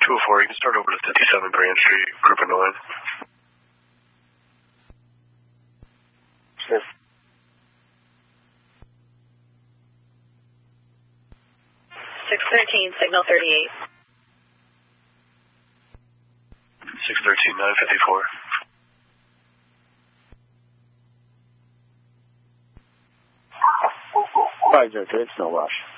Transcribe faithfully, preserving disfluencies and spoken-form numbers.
two oh four, you can start over to fifty-seven Grand Street, group of nine. Sure. six thirteen, signal thirty-eight. six thirteen, nine fifty-four. Roger, good, no rush.